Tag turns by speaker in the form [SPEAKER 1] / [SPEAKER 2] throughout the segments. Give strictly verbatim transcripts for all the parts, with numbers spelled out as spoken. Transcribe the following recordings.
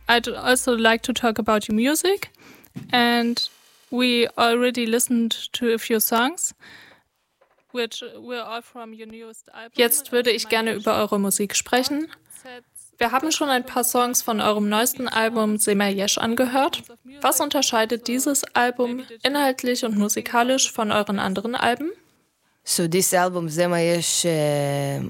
[SPEAKER 1] I'd also like to talk about your music. And we already listened to a few songs, which were all from your newest album. Jetzt würde ich gerne über eure Musik sprechen. Wir haben schon ein paar Songs von eurem neuesten Album Sema Yesh angehört. Was unterscheidet dieses Album inhaltlich und musikalisch von euren anderen Alben?
[SPEAKER 2] So this album Sema Yesh, uh,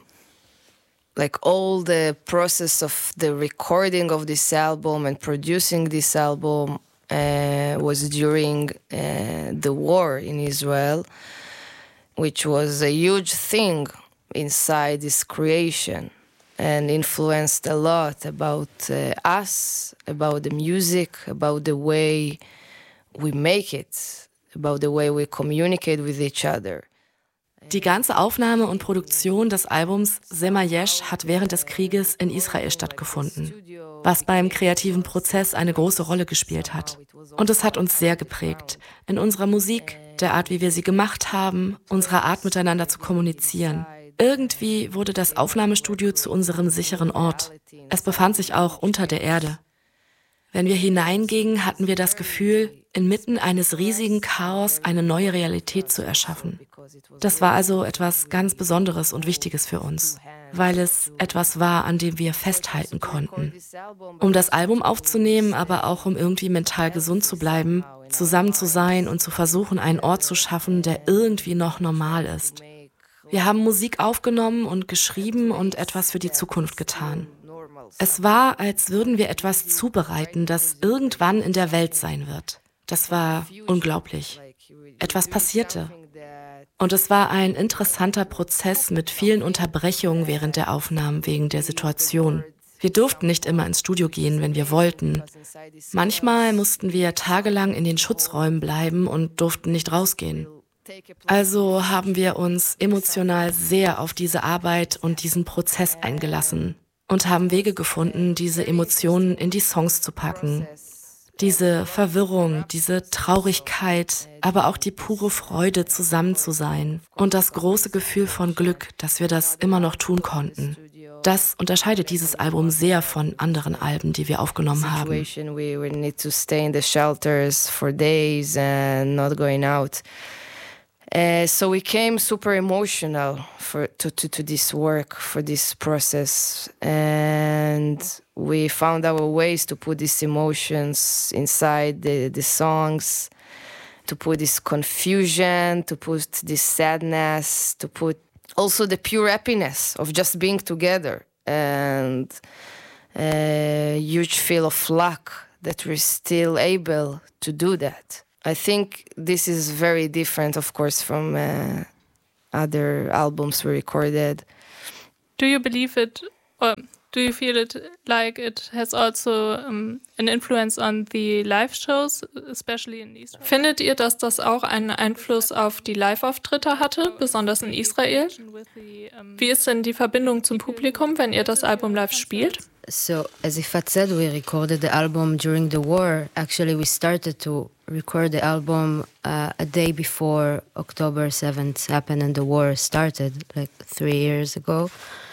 [SPEAKER 2] like all the process of the recording of this album and producing this album uh, was during uh, the war in Israel, which was a huge thing inside this creation. And influenced a lot about uh, us, about the music, about the way we make it, about the way we communicate with each other.
[SPEAKER 3] Die ganze Aufnahme und Produktion des Albums Sema Yesh hat während des Krieges in Israel stattgefunden, was beim kreativen Prozess eine große Rolle gespielt hat. Und es hat uns sehr geprägt, in unserer Musik, der Art, wie wir sie gemacht haben, unserer Art miteinander zu kommunizieren. Irgendwie wurde das Aufnahmestudio zu unserem sicheren Ort. Es befand sich auch unter der Erde. Wenn wir hineingingen, hatten wir das Gefühl, inmitten eines riesigen Chaos eine neue Realität zu erschaffen. Das war also etwas ganz Besonderes und Wichtiges für uns, weil es etwas war, an dem wir festhalten konnten. Um das Album aufzunehmen, aber auch um irgendwie mental gesund zu bleiben, zusammen zu sein und zu versuchen, einen Ort zu schaffen, der irgendwie noch normal ist. Wir haben Musik aufgenommen und geschrieben und etwas für die Zukunft getan. Es war, als würden wir etwas zubereiten, das irgendwann in der Welt sein wird. Das war unglaublich. Etwas passierte. Und es war ein interessanter Prozess mit vielen Unterbrechungen während der Aufnahmen wegen der Situation. Wir durften nicht immer ins Studio gehen, wenn wir wollten. Manchmal mussten wir tagelang in den Schutzräumen bleiben und durften nicht rausgehen. Also haben wir uns emotional sehr auf diese Arbeit und diesen Prozess eingelassen und haben Wege gefunden, diese Emotionen in die Songs zu packen. Diese Verwirrung, diese Traurigkeit, aber auch die pure Freude, zusammen zu sein und das große Gefühl von Glück, dass wir das immer noch tun konnten. Das unterscheidet dieses Album sehr von anderen Alben, die wir aufgenommen haben.
[SPEAKER 2] We need to stay in the shelters for days and not going out. Uh, so we came super emotional for to, to, to this work, for this process, and we found our ways to put these emotions inside the, the songs, to put this confusion, to put this sadness, to put also the pure happiness of just being together, and a huge feel of luck that we're still able to do that. I think this is very different, of course, from uh, other albums we recorded.
[SPEAKER 1] Do you believe it, or do you feel it like it has also um, an influence on the live shows, especially in Israel? Findet ihr, dass das auch einen Einfluss auf die Live-Auftritte hatte, besonders in Israel? Wie ist denn die Verbindung zum Publikum, wenn ihr das Album live spielt?
[SPEAKER 4] So, as Ifat said, we recorded the album during the war. Actually, we started to record the album uh, a day before October seventh happened and the war started, like three years ago.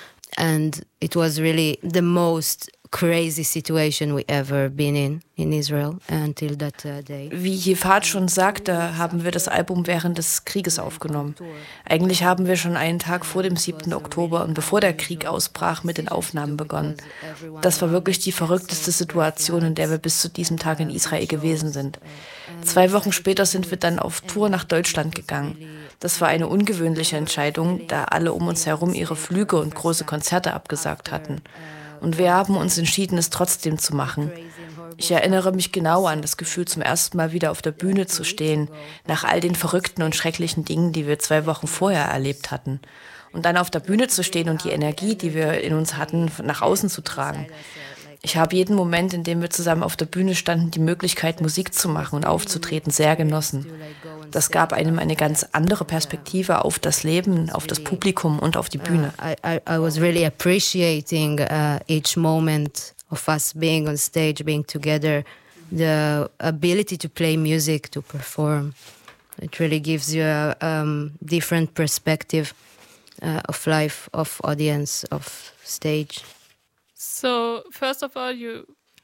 [SPEAKER 4] And it was really the most crazy situation we ever been in in Israel until that uh, day.
[SPEAKER 5] Wie Yifat schon sagte, haben wir das Album während des Krieges aufgenommen. Eigentlich haben wir schon einen Tag vor dem siebten Oktober und bevor der Krieg ausbrach mit den Aufnahmen begonnen. Das war wirklich die verrückteste Situation, in der wir bis zu diesem Tag in Israel gewesen sind. Zwei Wochen später sind wir dann auf Tour nach Deutschland gegangen. Das war eine ungewöhnliche Entscheidung, da alle um uns herum ihre Flüge und große Konzerte abgesagt hatten. Und wir haben uns entschieden, es trotzdem zu machen. Ich erinnere mich genau an das Gefühl, zum ersten Mal wieder auf der Bühne zu stehen, nach all den verrückten und schrecklichen Dingen, die wir zwei Wochen vorher erlebt hatten. Und dann auf der Bühne zu stehen und die Energie, die wir in uns hatten, nach außen zu tragen. Ich habe jeden Moment, in dem wir zusammen auf der Bühne standen, die Möglichkeit, Musik zu machen und aufzutreten, sehr genossen. Das gab einem eine ganz andere Perspektive auf das Leben, auf das Publikum und auf die Bühne.
[SPEAKER 4] I, I, I was really appreciating uh, each moment of us being on stage, being together, the ability to play music, to perform. It really gives you a um, different perspective uh, of life, of audience, of stage.
[SPEAKER 1] So, first of all, you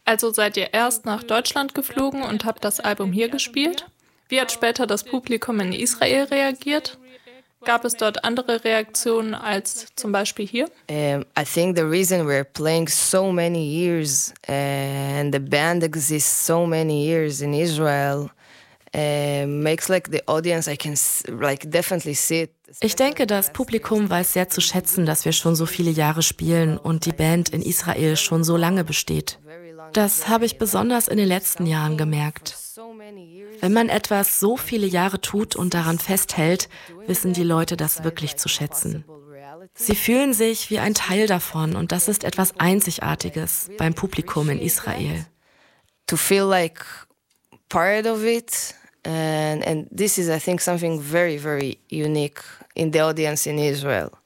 [SPEAKER 1] Also seid ihr erst nach Deutschland geflogen und habt das Album hier gespielt? Wie hat später das Publikum in Israel reagiert? Gab es dort andere Reaktionen als zum Beispiel hier?
[SPEAKER 2] Um, I think the reason we're playing so many years and the band exists so many years in Israel uh, makes like the audience, I can like definitely see it.
[SPEAKER 3] Ich denke, das Publikum weiß sehr zu schätzen, dass wir schon so viele Jahre spielen und die Band in Israel schon so lange besteht. Das habe ich besonders in den letzten Jahren gemerkt. Wenn man etwas so viele Jahre tut und daran festhält, wissen die Leute das wirklich zu schätzen. Sie fühlen sich wie ein Teil davon und das ist etwas Einzigartiges beim Publikum in Israel.
[SPEAKER 2] To feel like part of it. And, and this is, I think, something very, very unique in the audience in Israel.